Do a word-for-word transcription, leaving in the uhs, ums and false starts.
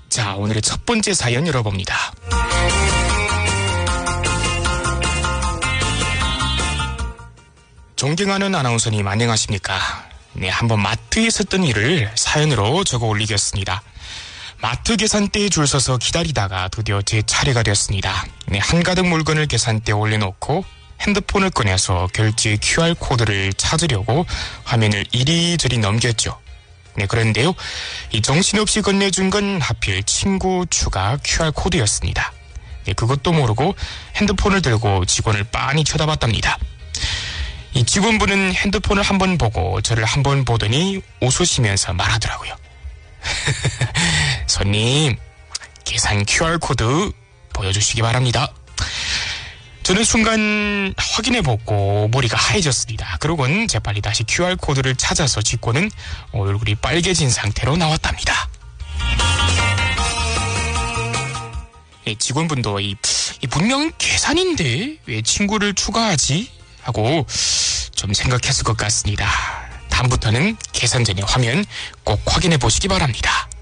자, 오늘의 첫 번째 사연 열어봅니다. 존경하는 아나운서님 안녕하십니까? 네, 한번 마트에 있었던 일을 사연으로 적어 올리겠습니다. 마트 계산대에 줄 서서 기다리다가 드디어 제 차례가 됐습니다. 네, 한가득 물건을 계산대에 올려놓고 핸드폰을 꺼내서 결제 큐알 코드를 찾으려고 화면을 이리저리 넘겼죠. 네, 그런데요, 이 정신없이 건네준 건 하필 친구 추가 큐알 코드였습니다. 네, 그것도 모르고 핸드폰을 들고 직원을 빤히 쳐다봤답니다. 이 직원분은 핸드폰을 한번 보고 저를 한번 보더니 웃으시면서 말하더라고요. 손님, 계산 큐알 코드 보여주시기 바랍니다. 저는 순간 확인해보고 머리가 하얘졌습니다. 그러곤 재빨리 다시 큐알 코드를 찾아서 직원은 얼굴이 빨개진 상태로 나왔답니다. 예, 직원분도 이, 이 분명 계산인데 왜 친구를 추가하지? 하고 좀 생각했을 것 같습니다. 다음부터는 계산 전에 화면 꼭 확인해 보시기 바랍니다.